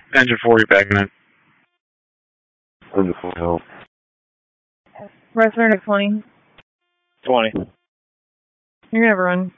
Engine 40 back in. Engine 40 help. Resident at 20. 20. You're gonna have a run.